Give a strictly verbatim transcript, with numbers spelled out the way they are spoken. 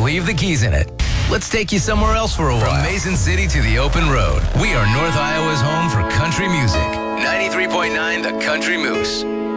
leave the keys in it. Let's take you somewhere else for a while. From Mason City to the open road, we are North Iowa's home for country music. ninety-three point nine The Country Moose.